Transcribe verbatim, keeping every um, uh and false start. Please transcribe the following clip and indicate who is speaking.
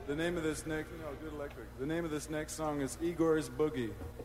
Speaker 1: The name of this next no, do it electric. The name of this next song is Igor's Boogie.